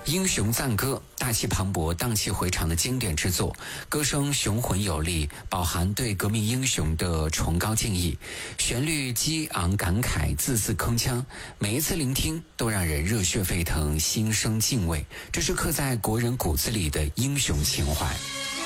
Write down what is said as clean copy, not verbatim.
英雄赞歌，大气磅礴、荡气回肠的经典之作，歌声雄浑有力，饱含对革命英雄的崇高敬意，旋律激昂感慨，字字铿锵，每一次聆听都让人热血沸腾，心生敬畏，这是刻在国人骨子里的英雄情怀。